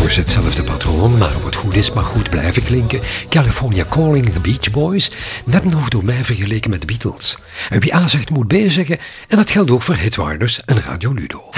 Volgens hetzelfde patroon, maar wat goed is mag goed blijven klinken. California Calling, The Beach Boys. Net nog door mij vergeleken met de Beatles. En wie A zegt moet B zeggen. En dat geldt ook voor Hitwarders en Radio Ludo.